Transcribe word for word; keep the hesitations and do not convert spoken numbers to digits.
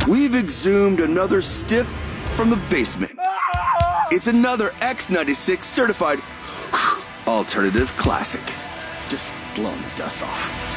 we've exhumed another stiff from the basement. It's another X ninety-six certified alternative classic. Just blowing the dust off.